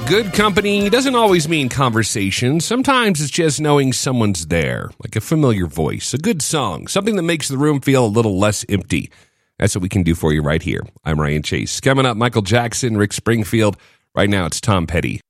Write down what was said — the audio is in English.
Good company doesn't always mean conversation. Sometimes it's just knowing someone's there, like a familiar voice, a good song, something that makes the room feel a little less empty. That's what we can do for you right here. I'm Ryan Chase. Coming up, Michael Jackson, Rick Springfield. Right now, it's Tom Petty.